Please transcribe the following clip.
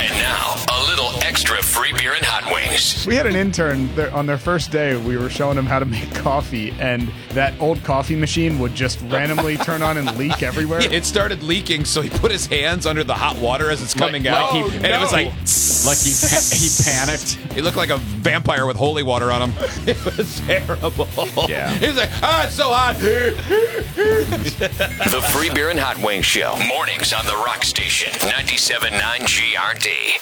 And now, a little extra free beer and hot wings. We had an intern on their first day. We were showing him how to make coffee, and that old coffee machine would just randomly turn on and leak everywhere. It started leaking, so he put his hands under the hot water as it's coming out, and it was like he panicked. He looked like a vampire with holy water on him. It was terrible. Yeah. He was like, it's so hot. The Free Beer and Hot Wings Show. Mornings on the Rock Station. 97.9 GRD.